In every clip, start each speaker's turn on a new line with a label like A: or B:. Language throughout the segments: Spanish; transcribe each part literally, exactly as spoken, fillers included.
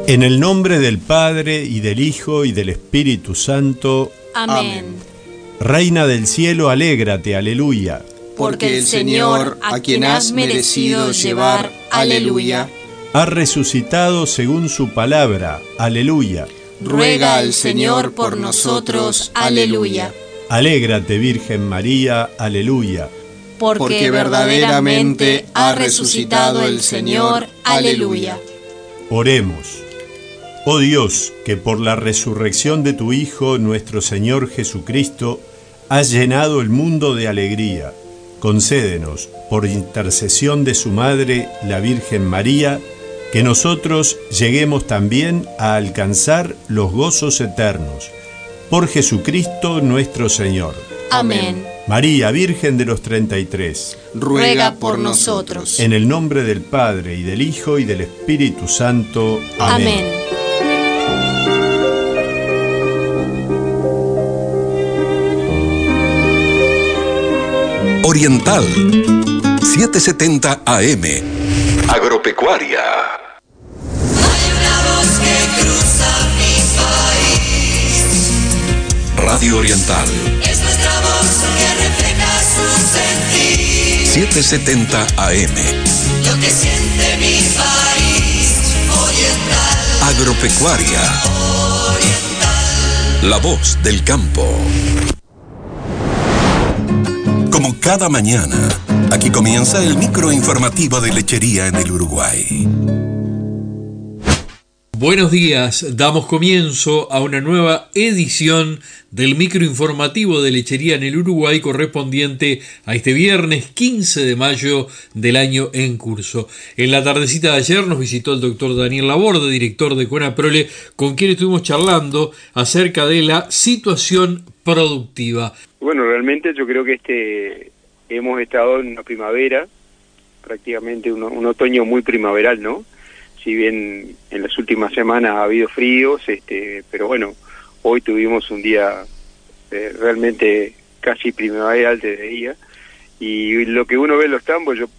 A: En el nombre del Padre, y del Hijo, y del Espíritu Santo.
B: Amén.
A: Reina del cielo, alégrate, aleluya.
B: Porque el Señor, a quien has merecido llevar, aleluya,
A: ha resucitado según su palabra, aleluya.
B: ruega al Señor por nosotros, aleluya.
A: Alégrate, Virgen María, aleluya.
B: Porque verdaderamente ha resucitado el Señor, aleluya.
A: Oremos. Oh Dios, que por la resurrección de tu Hijo, nuestro Señor Jesucristo, has llenado el mundo de alegría, concédenos, por intercesión de su Madre, la Virgen María, que nosotros lleguemos también a alcanzar los gozos eternos. Por Jesucristo nuestro Señor.
B: Amén.
A: María, Virgen de los treinta y tres,
B: ruega por nosotros.
A: En el nombre del Padre, y del Hijo, y del Espíritu Santo. Amén.
B: Amén.
C: Oriental, setecientos setenta A M. Agropecuaria.
D: Hay una voz que cruza mi país.
C: Radio Oriental.
D: Es nuestra voz que refleja su sentir.
C: setecientos setenta A M.
D: Lo que siente mi país. Oriental.
C: Agropecuaria.
D: Oriental.
C: La voz del campo. Como cada mañana, aquí comienza el microinformativo de lechería en el Uruguay.
E: Buenos días, damos comienzo a una nueva edición del microinformativo de lechería en el Uruguay correspondiente a este viernes quince de mayo del año en curso. En la tardecita de ayer nos visitó el doctor Daniel Laborde, director de CONAPROLE, con quien estuvimos charlando acerca de la situación productiva.
F: Bueno, realmente yo creo que este hemos estado en una primavera, prácticamente un, un otoño muy primaveral, ¿no? Si bien en las últimas semanas ha habido fríos, este, pero bueno, hoy tuvimos un día eh, realmente casi primaveral desde día, y lo que uno ve en los tambos, yo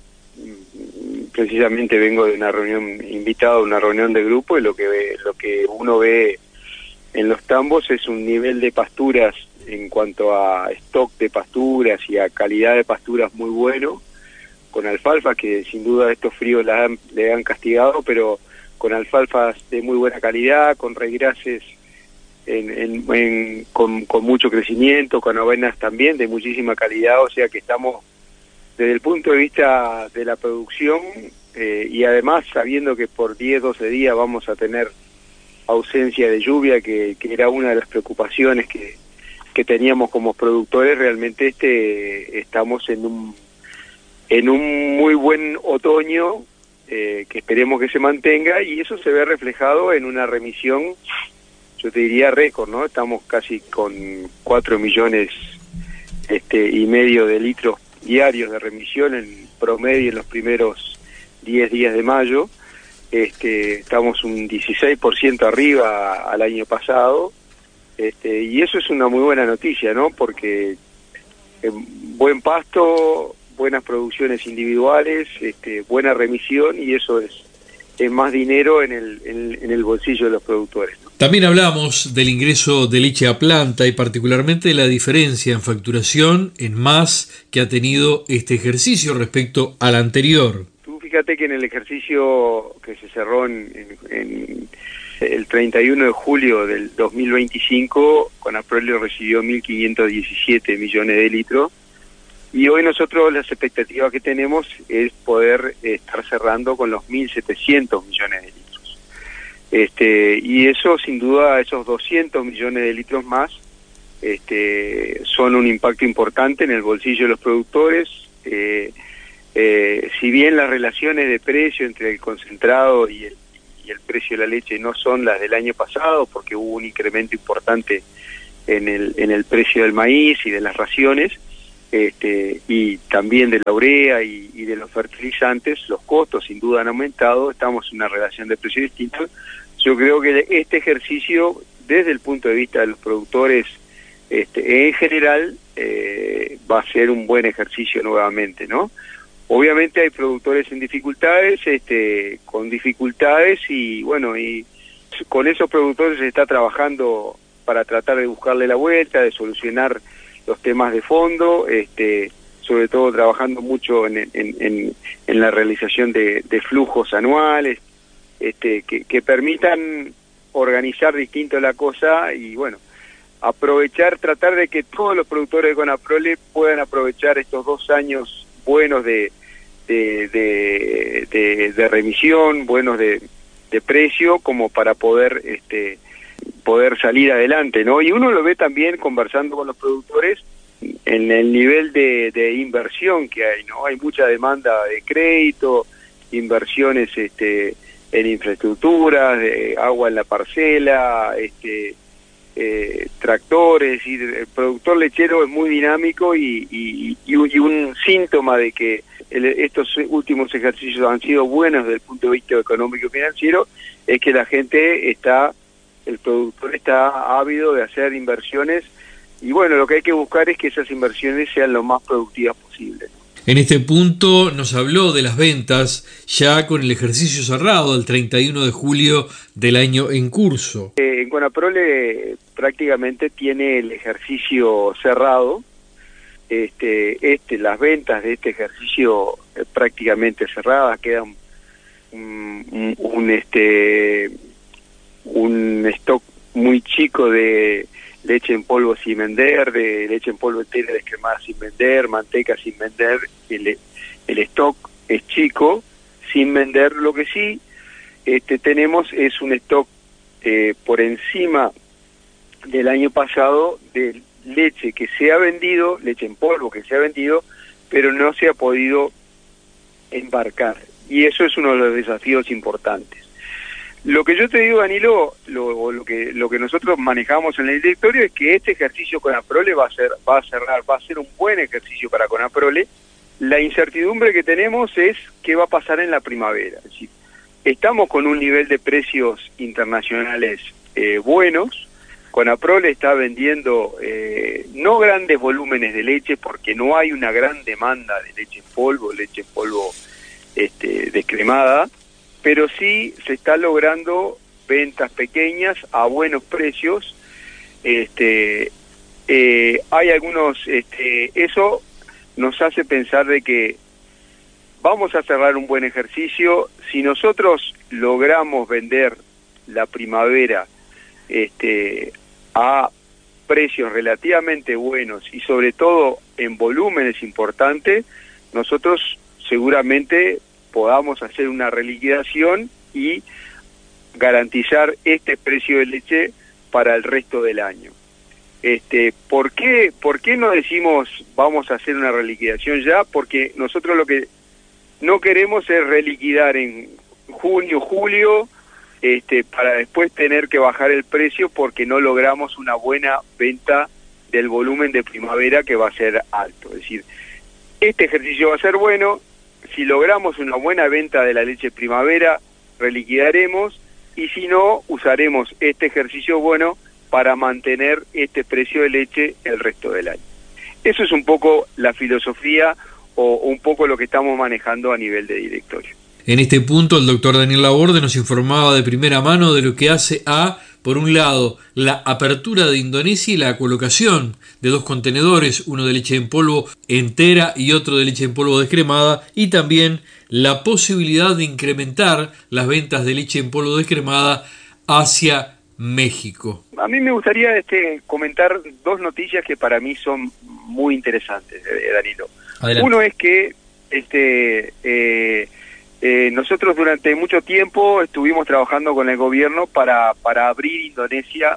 F: precisamente vengo de una reunión, invitado a una reunión de grupo, y lo que ve, lo que uno ve en los tambos es un nivel de pasturas en cuanto a stock de pasturas y a calidad de pasturas muy bueno, con alfalfa que sin duda estos fríos la han, le han castigado, pero con alfalfas de muy buena calidad, con regrases en, en, en, con, con mucho crecimiento, con avenas también de muchísima calidad, o sea que estamos desde el punto de vista de la producción eh, y además sabiendo que por diez, doce días vamos a tener ausencia de lluvia, que, que era una de las preocupaciones que, que teníamos como productores, realmente este estamos en un en un muy buen otoño eh, que esperemos que se mantenga, y eso se ve reflejado en una remisión, yo te diría récord, ¿no? Estamos casi con cuatro millones este, y medio de litros diarios de remisión en promedio en los primeros diez días de mayo. Este, estamos un dieciséis por ciento arriba al año pasado, este, y eso es una muy buena noticia, ¿no? Porque eh, buen pasto, buenas producciones individuales, este, buena remisión, y eso es, es más dinero en el, en, en el bolsillo de los productores, ¿no?
E: También hablamos del ingreso de leche a planta y particularmente de la diferencia en facturación en más que ha tenido este ejercicio respecto al anterior.
F: Tú fíjate que en el ejercicio que se cerró en, en, en el treinta y uno de julio del dos mil veinticinco, CONAPROLE recibió mil quinientos diecisiete millones de litros, y hoy nosotros las expectativas que tenemos es poder eh, estar cerrando con los mil setecientos millones de litros. Este, y eso sin duda, esos doscientos millones de litros más, este, son un impacto importante en el bolsillo de los productores. Eh, eh, si bien las relaciones de precio entre el concentrado y el, y el precio de la leche no son las del año pasado, porque hubo un incremento importante en el, en el precio del maíz y de las raciones, Este, y también de la urea y, y de los fertilizantes, los costos sin duda han aumentado, estamos en una relación de precio distinta. Yo creo que este ejercicio, desde el punto de vista de los productores este, en general, eh, va a ser un buen ejercicio nuevamente, ¿no? Obviamente hay productores en dificultades, este, con dificultades, y bueno, y, con esos productores se está trabajando para tratar de buscarle la vuelta, de solucionar los temas de fondo, este, sobre todo trabajando mucho en, en, en, en la realización de, de flujos anuales, este, que, que permitan organizar distinto la cosa y bueno, aprovechar, tratar de que todos los productores de Conaprole puedan aprovechar estos dos años buenos de, de, de, de, de remisión, buenos de, de precio, como para poder este poder salir adelante, ¿no? Y uno lo ve también conversando con los productores en el nivel de, de inversión que hay, ¿no? Hay mucha demanda de crédito, inversiones este en infraestructuras, de agua en la parcela, este eh, tractores, y el productor lechero es muy dinámico y, y, y, un, y un síntoma de que el, estos últimos ejercicios han sido buenos desde el punto de vista económico y financiero, es que la gente está, el productor está ávido de hacer inversiones y bueno, lo que hay que buscar es que esas inversiones sean lo más productivas posible.
E: En este punto nos habló de las ventas ya con el ejercicio cerrado el treinta y uno de julio del año en curso.
F: Eh, en Conaprole prácticamente tiene el ejercicio cerrado. Este, este, las ventas de este ejercicio eh, prácticamente cerradas, quedan un, un, un este un stock muy chico de leche en polvo sin vender, de leche en polvo entera descremada sin vender, manteca sin vender, el, el stock es chico, sin vender. Lo que sí este, tenemos es un stock eh, por encima del año pasado de leche que se ha vendido, leche en polvo que se ha vendido, pero no se ha podido embarcar. Y eso es uno de los desafíos importantes. Lo que yo te digo, Danilo, lo, lo que lo que nosotros manejamos en el directorio es que este ejercicio Conaprole va a ser va a cerrar, va a ser un buen ejercicio para Conaprole. La incertidumbre que tenemos es qué va a pasar en la primavera. Es decir, estamos con un nivel de precios internacionales eh, buenos. Conaprole está vendiendo eh, no grandes volúmenes de leche porque no hay una gran demanda de leche en polvo, leche en polvo este, descremada, pero sí se está logrando ventas pequeñas a buenos precios. Este, eh, hay algunos, este, eso nos hace pensar de que vamos a cerrar un buen ejercicio. Si nosotros logramos vender la primavera este, a precios relativamente buenos y sobre todo en volúmenes importantes, nosotros seguramente podamos hacer una reliquidación y garantizar este precio de leche para el resto del año. Este, ¿por qué, por qué no decimos vamos a hacer una reliquidación ya? Porque nosotros lo que no queremos es reliquidar en junio, julio, este, para después tener que bajar el precio porque no logramos una buena venta del volumen de primavera que va a ser alto. Es decir, este ejercicio va a ser bueno. Si logramos una buena venta de la leche primavera, reliquidaremos, y si no, usaremos este ejercicio bueno para mantener este precio de leche el resto del año. Eso es un poco la filosofía o un poco lo que estamos manejando a nivel de directorio.
E: En este punto, el doctor Daniel Laborde nos informaba de primera mano de lo que hace a, por un lado, la apertura de Indonesia y la colocación de dos contenedores, uno de leche en polvo entera y otro de leche en polvo descremada, y también la posibilidad de incrementar las ventas de leche en polvo descremada hacia México.
F: A mí me gustaría este, comentar dos noticias que para mí son muy interesantes, Danilo. Adelante. Uno es que este eh, eh, nosotros durante mucho tiempo estuvimos trabajando con el gobierno para para abrir Indonesia,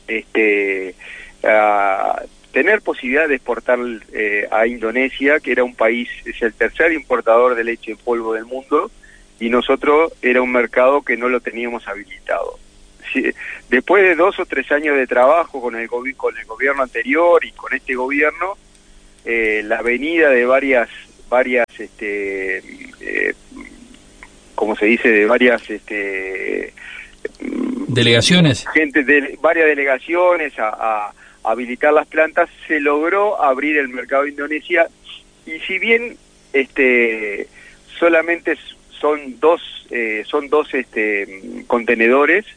F: este a tener posibilidad de exportar eh, a Indonesia, que era un país, es el tercer importador de leche en polvo del mundo, y nosotros era un mercado que no lo teníamos habilitado. Si, después de dos o tres años de trabajo con el, gobi- con el gobierno anterior y con este gobierno, eh, la venida de varias, varias, este, eh, ¿cómo se dice? De varias, este,
E: delegaciones,
F: gente de varias delegaciones a, a habilitar las plantas, se logró abrir el mercado de Indonesia, y si bien este solamente son dos eh, son dos este contenedores,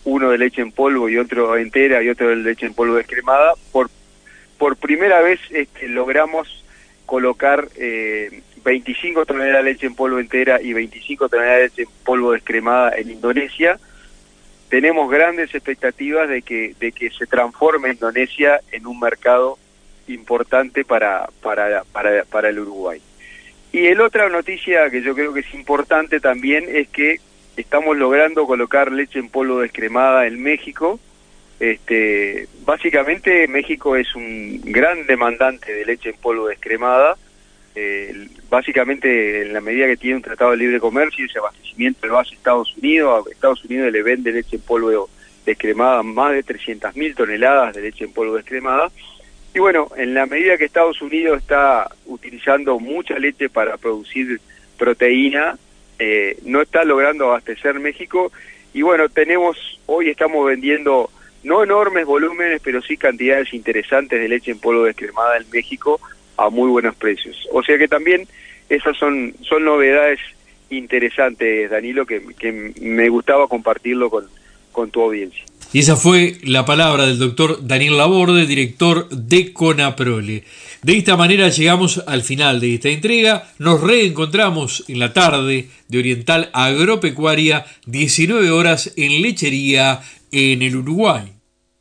F: uno de leche en polvo y otro entera y otro de leche en polvo descremada. Por, por primera vez este, logramos colocar eh, veinticinco toneladas de leche en polvo entera y veinticinco toneladas de leche en polvo descremada en Indonesia. Tenemos grandes expectativas de que de que se transforme Indonesia en un mercado importante para para para para el Uruguay. Y el otra noticia que yo creo que es importante también es que estamos logrando colocar leche en polvo descremada en México. Este, básicamente México es un gran demandante de leche en polvo descremada. Eh, básicamente en la medida que tiene un tratado de libre comercio y ese abastecimiento lo hace Estados Unidos. A Estados Unidos le vende leche en polvo descremada más de trescientas mil toneladas de leche en polvo descremada. Y bueno, en la medida que Estados Unidos está utilizando mucha leche para producir proteína, eh, no está logrando abastecer México. Y bueno, tenemos, hoy estamos vendiendo no enormes volúmenes, pero sí cantidades interesantes de leche en polvo descremada en México a muy buenos precios. O sea que también esas son son novedades interesantes, Danilo, que, que me gustaba compartirlo con, con tu audiencia.
E: Y esa fue la palabra del doctor Daniel Laborde, director de CONAPROLE. De esta manera llegamos al final de esta entrega. Nos reencontramos en la tarde de Oriental Agropecuaria, diecinueve horas en Lechería en el Uruguay.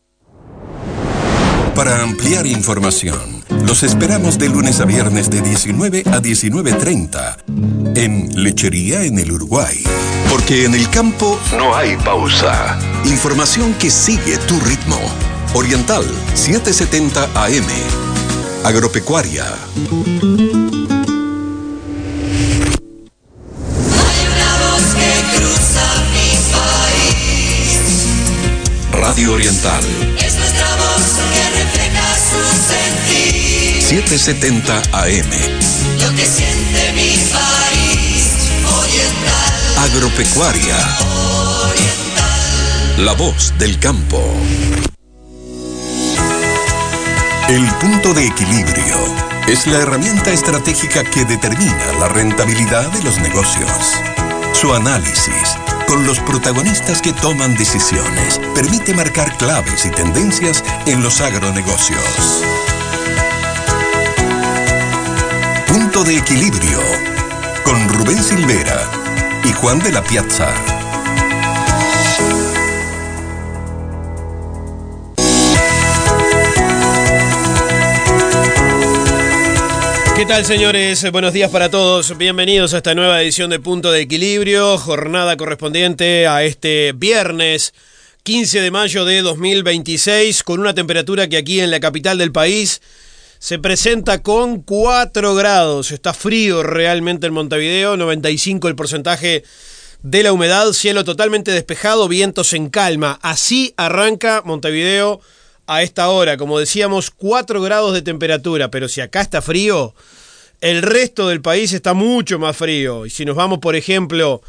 C: Para ampliar información, los esperamos de lunes a viernes de diecinueve a diecinueve treinta en Lechería en el Uruguay. Porque en el campo no hay pausa. Información que sigue tu ritmo. Oriental setecientos setenta A M. Agropecuaria. Radio Oriental.
D: Es nuestra voz que refleja su sentir.
C: setecientos setenta A M.
D: Lo que siente mi país. Oriental.
C: Agropecuaria.
D: Oriental.
C: La voz del campo. El punto de equilibrio es la herramienta estratégica que determina la rentabilidad de los negocios. Su análisis con los protagonistas que toman decisiones permite marcar claves y tendencias en los agronegocios. Punto de equilibrio con Rubén Silvera y Juan de la Piazza.
G: ¿Qué tal, señores? Buenos días para todos. Bienvenidos a esta nueva edición de Punto de Equilibrio, jornada correspondiente a este viernes quince de mayo de dos mil veintiséis, con una temperatura que aquí en la capital del país se presenta con cuatro grados. Está frío realmente en Montevideo, noventa y cinco el porcentaje de la humedad, cielo totalmente despejado, vientos en calma. Así arranca Montevideo a esta hora, como decíamos, cuatro grados de temperatura, pero si acá está frío, el resto del país está mucho más frío. Y si nos vamos, por ejemplo,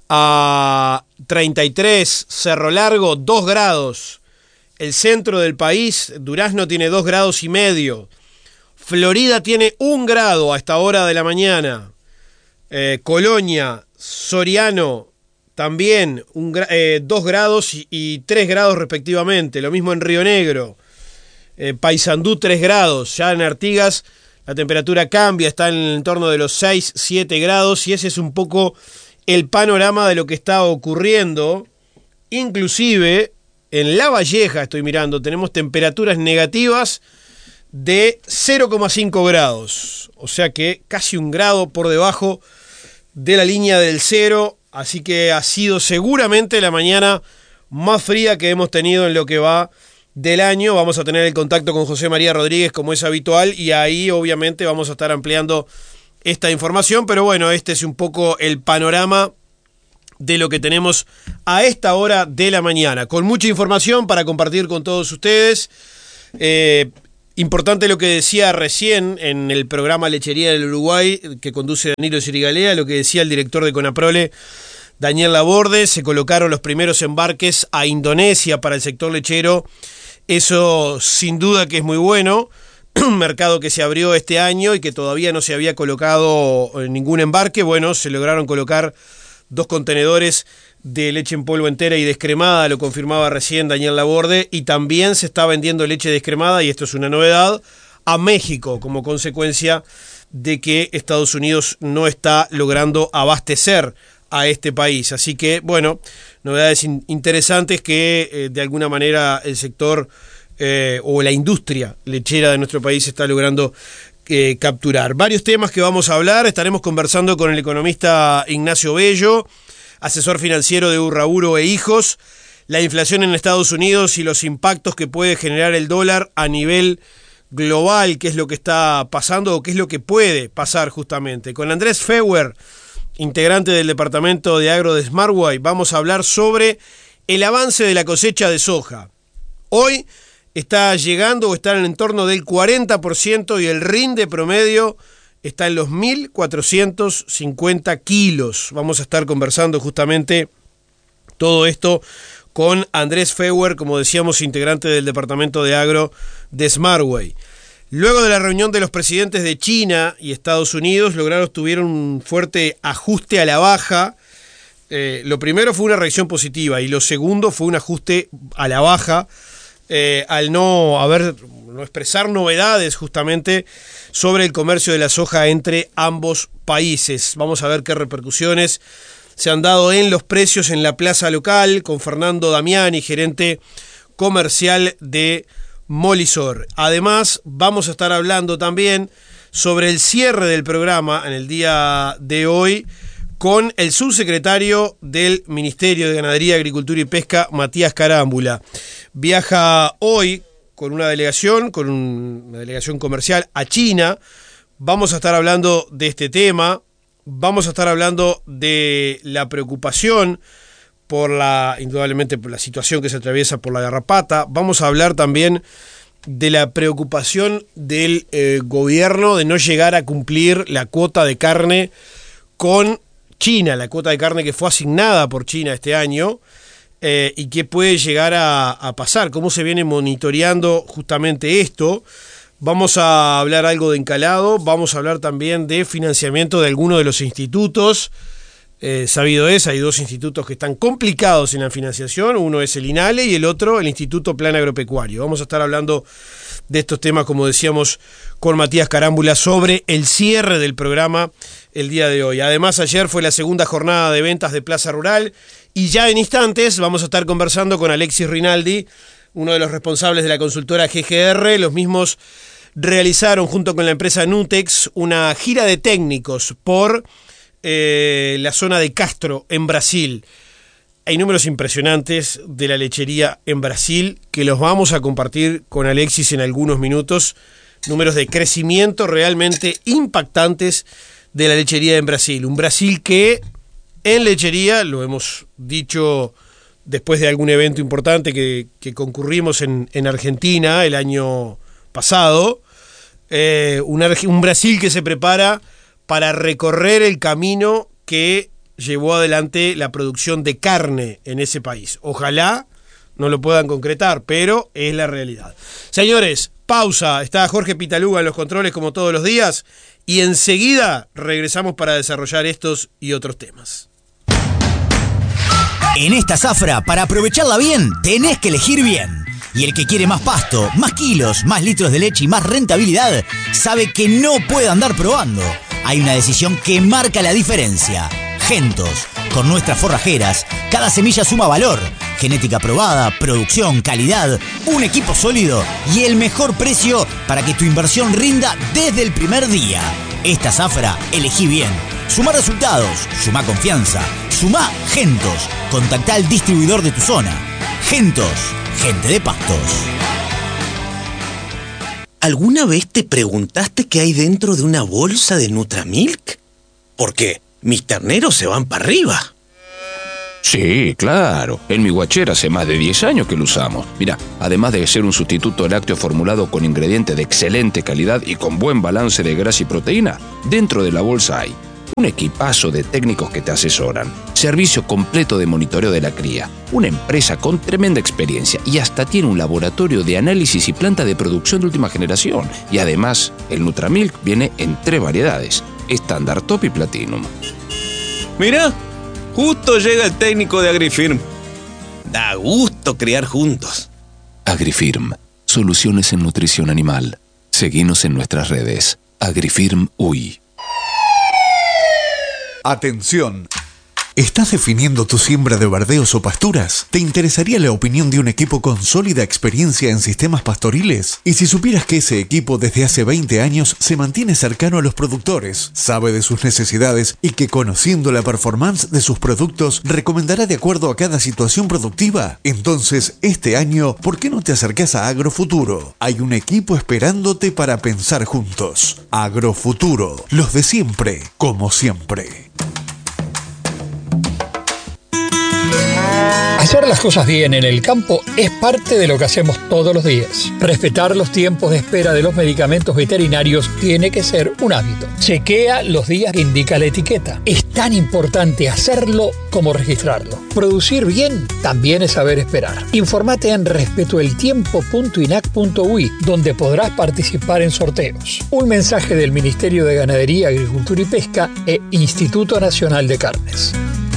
G: a treinta y tres, Cerro Largo, dos grados. El centro del país, Durazno, tiene dos grados y medio. Florida tiene un grado a esta hora de la mañana. Eh, Colonia, Soriano, también un, eh, dos grados y, y tres grados respectivamente. Lo mismo en Río Negro. Eh, Paysandú, tres grados. Ya en Artigas la temperatura cambia, está en el entorno de los seis, siete grados. Y ese es un poco el panorama de lo que está ocurriendo. Inclusive en La Valleja, estoy mirando, tenemos temperaturas negativas de cero coma cinco grados. O sea que casi un grado por debajo de la línea del cero. Así que ha sido seguramente la mañana más fría que hemos tenido en lo que va del año. Vamos a tener el contacto con José María Rodríguez como es habitual y ahí obviamente vamos a estar ampliando esta información. Pero bueno, este es un poco el panorama de lo que tenemos a esta hora de la mañana. Con mucha información para compartir con todos ustedes. Eh, Importante lo que decía recién en el programa Lechería del Uruguay, que conduce Danilo Sirigalea, lo que decía el director de CONAPROLE, Daniel Laborde. Se colocaron los primeros embarques a Indonesia para el sector lechero. Eso sin duda que es muy bueno. Un mercado que se abrió este año y que todavía no se había colocado ningún embarque. Bueno, se lograron colocar dos contenedores de leche en polvo entera y descremada, lo confirmaba recién Daniel Laborde, y también se está vendiendo leche descremada, y esto es una novedad, a México, como consecuencia de que Estados Unidos no está logrando abastecer a este país. Así que, bueno, novedades in- interesantes que eh, de alguna manera el sector eh, o la industria lechera de nuestro país está logrando eh, capturar. Varios temas que vamos a hablar. Estaremos conversando con el economista Ignacio Bello, asesor financiero de Urraburo e Hijos, la inflación en Estados Unidos y los impactos que puede generar el dólar a nivel global, qué es lo que está pasando o qué es lo que puede pasar justamente. Con Andrés Feuer, integrante del departamento de agro de Smartway, vamos a hablar sobre el avance de la cosecha de soja. Hoy está llegando o está en el entorno del cuarenta por ciento y el rinde promedio está en los mil cuatrocientos cincuenta kilos. Vamos a estar conversando justamente todo esto con Andrés Feuer, como decíamos, integrante del departamento de agro de Smartway. Luego de la reunión de los presidentes de China y Estados Unidos, lograron tuvieron un fuerte ajuste a la baja. Eh, lo primero fue una reacción positiva y lo segundo fue un ajuste a la baja eh, al no haber, no expresar novedades justamente sobre el comercio de la soja entre ambos países. Vamos a ver qué repercusiones se han dado en los precios en la plaza local con Fernando Damiani, gerente comercial de Molisor. Además, vamos a estar hablando también sobre el cierre del programa en el día de hoy con el subsecretario del Ministerio de Ganadería, Agricultura y Pesca, Matías Carámbula. Viaja hoy con una delegación, con una delegación comercial a China. Vamos a estar hablando de este tema. Vamos a estar hablando de la preocupación por la, indudablemente por la situación que se atraviesa por la garrapata. Vamos a hablar también de la preocupación del eh, gobierno de no llegar a cumplir la cuota de carne con China, la cuota de carne que fue asignada por China este año, eh, y qué puede llegar a, a pasar, cómo se viene monitoreando justamente esto. Vamos a hablar algo de encalado, vamos a hablar también de financiamiento de algunos de los institutos. Eh, sabido es, hay dos institutos que están complicados en la financiación, uno es el INALE y el otro el Instituto Plan Agropecuario. Vamos a estar hablando de estos temas, como decíamos, con Matías Carámbula sobre el cierre del programa el día de hoy. Además, ayer fue la segunda jornada de ventas de Plaza Rural y ya en instantes vamos a estar conversando con Alexis Rinaldi, uno de los responsables de la consultora G G R. Los mismos realizaron junto con la empresa Nutex una gira de técnicos por eh, la zona de Castro en Brasil. Hay números impresionantes de la lechería en Brasil que los vamos a compartir con Alexis en algunos minutos. Números de crecimiento realmente impactantes de la lechería en Brasil. Un Brasil que en lechería, lo hemos dicho después de algún evento importante que, que concurrimos en, en Argentina el año pasado, eh, un, un Brasil que se prepara para recorrer el camino que llevó adelante la producción de carne en ese país. Ojalá no lo puedan concretar, pero es la realidad. Señores, pausa. Está Jorge Pitaluga en los controles como todos los días y enseguida regresamos para desarrollar estos y otros temas.
H: En esta zafra, para aprovecharla bien, tenés que elegir bien. Y el que quiere más pasto, más kilos, más litros de leche y más rentabilidad, sabe que no puede andar probando. Hay una decisión que marca la diferencia. Gentos. Con nuestras forrajeras, cada semilla suma valor. Genética probada, producción, calidad, un equipo sólido y el mejor precio para que tu inversión rinda desde el primer día. Esta zafra, elegí bien. Suma resultados, suma confianza, suma Gentos. Contactá al distribuidor de tu zona. Gentos, gente de pastos.
I: ¿Alguna vez te preguntaste qué hay dentro de una bolsa de Nutramilk? ¿Por qué? Mis terneros se van para arriba.
J: Sí, claro. En mi guachera hace más de diez años que lo usamos. Mira, además de ser un sustituto lácteo formulado con ingredientes de excelente calidad y con buen balance de grasa y proteína, dentro de la bolsa hay un equipazo de técnicos que te asesoran, servicio completo de monitoreo de la cría, una empresa con tremenda experiencia y hasta tiene un laboratorio de análisis y planta de producción de última generación. Y además, el Nutramilk viene en tres variedades: estándar, top y platinum.
G: Mirá,
I: Justo llega el técnico de Agrifirm. Da gusto crear juntos.
J: Agrifirm, soluciones en nutrición animal. Seguinos en nuestras redes. Agrifirm U I.
K: Atención. ¿Estás definiendo tu siembra de verdeos o pasturas? ¿Te interesaría la opinión de un equipo con sólida experiencia en sistemas pastoriles? Y si supieras que ese equipo desde hace veinte años se mantiene cercano a los productores, sabe de sus necesidades y que conociendo la performance de sus productos recomendará de acuerdo a cada situación productiva? Entonces, este año, ¿por qué no te acercás a Agrofuturo? Hay un equipo esperándote para pensar juntos. Agrofuturo, los de siempre, como siempre.
L: Hacer las cosas bien en el campo es parte de lo que hacemos todos los días. Respetar los tiempos de espera de los medicamentos veterinarios tiene que ser un hábito. Chequea los días que indica la etiqueta. Es tan importante hacerlo como registrarlo. Producir bien también es saber esperar. Infórmate en respetoeltiempo punto inac punto uy, donde podrás participar en sorteos. Un mensaje del Ministerio de Ganadería, Agricultura y Pesca e Instituto Nacional de Carnes.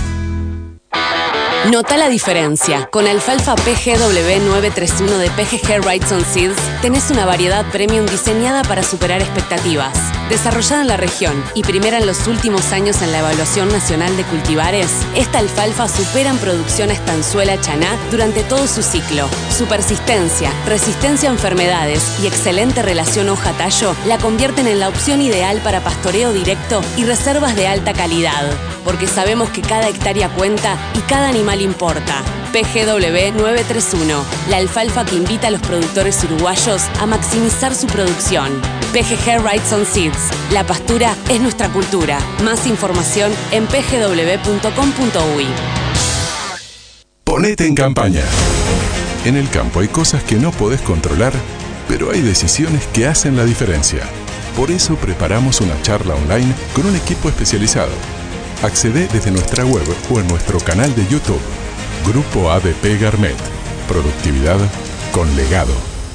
M: Nota la diferencia. Con alfalfa P G W novecientos treinta y uno de P G G Wrightson Seeds tenés una variedad premium diseñada para superar expectativas. Desarrollada en la región y primera en los últimos años en la Evaluación Nacional de Cultivares, esta alfalfa supera en producción a estanzuela chaná durante todo su ciclo. Su persistencia, resistencia a enfermedades y excelente relación hoja-tallo la convierten en la opción ideal para pastoreo directo y reservas de alta calidad. Porque sabemos que cada hectárea cuenta y cada animal importa. P G W novecientos treinta y uno, la alfalfa que invita a los productores uruguayos a maximizar su producción. P G G Wrightson Seeds, la pastura es nuestra cultura. Más información en p g w punto com punto uy.
N: Ponete en campaña. En el campo hay cosas que no podés controlar, pero hay decisiones que hacen la diferencia. Por eso preparamos una charla online con un equipo especializado. Accede desde nuestra web o en nuestro canal de YouTube. Grupo A D P Garnet. Productividad con legado.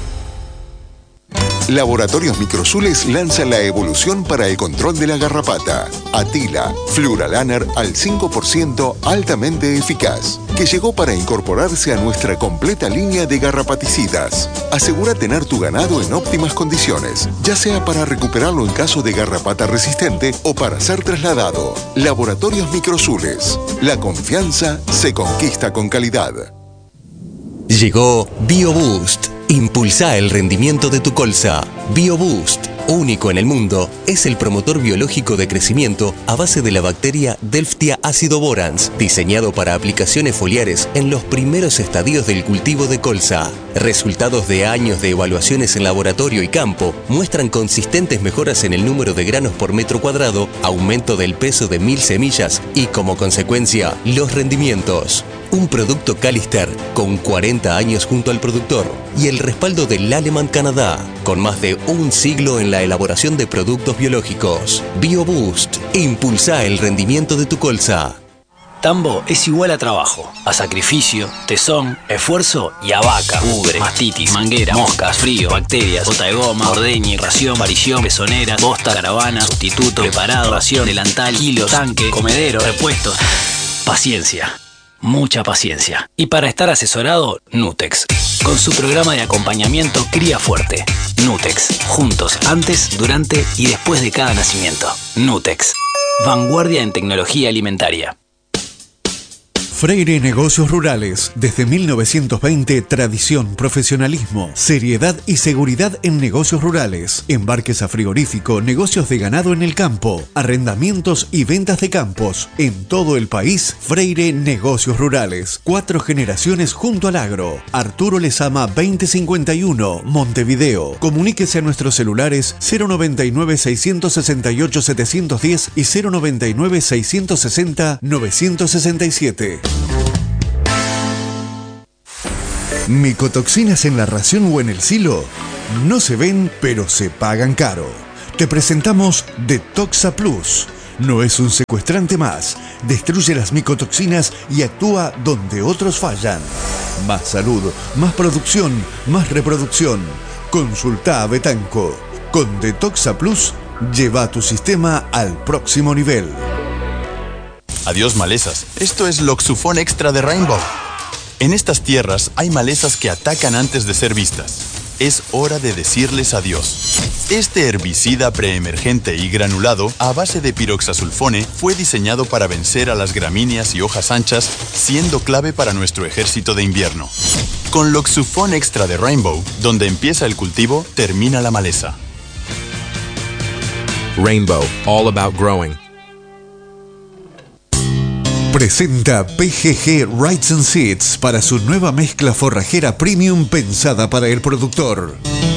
O: Laboratorios Microsules lanza la evolución para el control de la garrapata. Atila, Fluralaner al cinco por ciento altamente eficaz, que llegó para incorporarse a nuestra completa línea de garrapaticidas. Asegura tener tu ganado en óptimas condiciones, ya sea para recuperarlo en caso de garrapata resistente o para ser trasladado. Laboratorios Microsules. La confianza se conquista con calidad.
P: Llegó BioBoost. Impulsa el rendimiento de tu colza. BioBoost, único en el mundo, es el promotor biológico de crecimiento a base de la bacteria Delftia acidoborans, diseñado para aplicaciones foliares en los primeros estadios del cultivo de colza. Resultados de años de evaluaciones en laboratorio y campo muestran consistentes mejoras en el número de granos por metro cuadrado, aumento del peso de mil semillas y, como consecuencia, los rendimientos. Un producto Calister con cuarenta años junto al productor y el respaldo del Aleman Canadá, con más de un siglo en la elaboración de productos biológicos. BioBoost, impulsa el rendimiento de tu colza.
Q: Tambo es igual a trabajo, a sacrificio, tesón, esfuerzo y a vaca, ubre, mastitis, manguera, moscas, frío, bacterias, bota de goma, ordeñe, ración, varición, pezonera, bosta, caravana, sustituto, preparado, ración, delantal, kilos, tanque, comedero, repuestos. Paciencia. Mucha paciencia. Y para estar asesorado, Nutex. Con su programa de acompañamiento Cría Fuerte. Nutex. Juntos, antes, durante y después de cada nacimiento. Nutex. Vanguardia en tecnología alimentaria.
K: Freire Negocios Rurales. Desde mil novecientos veinte, tradición, profesionalismo, seriedad y seguridad en negocios rurales. Embarques a frigorífico, negocios de ganado en el campo, arrendamientos y ventas de campos. En todo el país, Freire Negocios Rurales. Cuatro generaciones junto al agro. Arturo Lezama veinte cincuenta y uno, Montevideo. Comuníquese a nuestros celulares cero noventa y nueve, seiscientos sesenta y ocho, setecientos diez y cero noventa y nueve, seiscientos sesenta, novecientos sesenta y siete. ¿Micotoxinas en la ración o en el silo? No se ven, pero se pagan caro. Te presentamos Detoxa Plus. No es un secuestrante más. Destruye las micotoxinas y actúa donde otros fallan. Más salud, más producción, más reproducción. Consulta a Betanco. Con Detoxa Plus, lleva tu sistema al próximo nivel.
R: Adiós malezas. Esto es Loxufón Extra de Rainbow. En estas tierras hay malezas que atacan antes de ser vistas. Es hora de decirles adiós. Este herbicida preemergente y granulado a base de piroxasulfone fue diseñado para vencer a las gramíneas y hojas anchas, siendo clave para nuestro ejército de invierno. Con Loxufón Extra de Rainbow, donde empieza el cultivo, termina la maleza.
S: Rainbow, all about growing.
K: Presenta P G G Rides and Seeds para su nueva mezcla forrajera premium pensada para el productor.